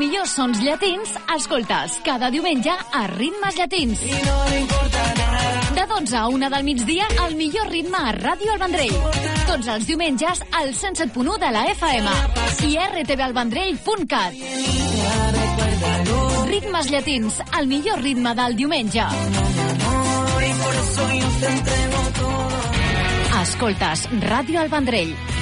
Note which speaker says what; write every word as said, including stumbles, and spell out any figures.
Speaker 1: millors sons llatins escoltes cada diumenge a Ritmes Llatins. De dotze a una del migdia, el millor ritme a Ràdio El Vendrell. Tots els diumenges al cent set punt u de la F M i r t v el vendrell punt cat. Ritmes Llatins, el millor ritme del diumenge. Escoltes Ràdio El Vendrell.